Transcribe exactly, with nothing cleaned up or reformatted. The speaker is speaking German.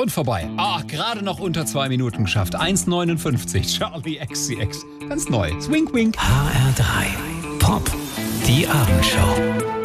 Und vorbei. Ah, gerade noch unter zwei Minuten geschafft. eins neunundfünfzig. Charlie X C X. Ganz neu. Swing, wink. H R drei. Pop. Die Abendshow.